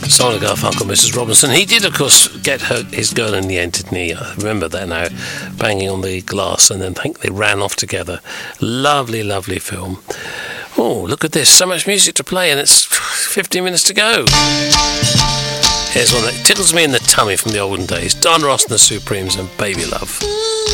Simon Garfunkel, Mrs. Robinson. He did, of course, get his girl in the end, didn't he? I remember that now, banging on the glass, and then I think they ran off together. Lovely, lovely film. Oh, look at this. So much music to play, and it's 15 minutes to go. Here's one that tickles me in the tummy from the olden days. Diana Ross and the Supremes and Baby Love.